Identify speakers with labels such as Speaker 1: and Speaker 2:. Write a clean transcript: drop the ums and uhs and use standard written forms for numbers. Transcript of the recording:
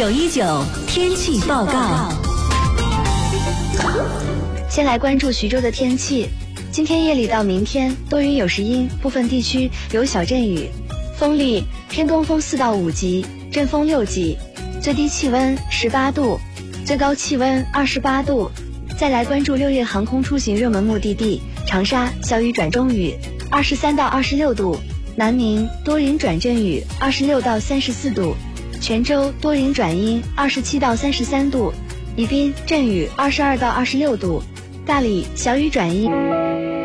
Speaker 1: 919天气报告。
Speaker 2: 先来关注徐州的天气。今天夜里到明天多云有时阴，部分地区有小阵雨，风力偏东风4到5级，阵风6级，最低气温18度，最高气温28度。再来关注6月航空出行热门目的地长沙，小雨转中雨，23到26度；南宁多云转阵雨，26到34度；泉州多云转阴，27到33度；宜宾阵雨，22到26度；大理小雨转阴。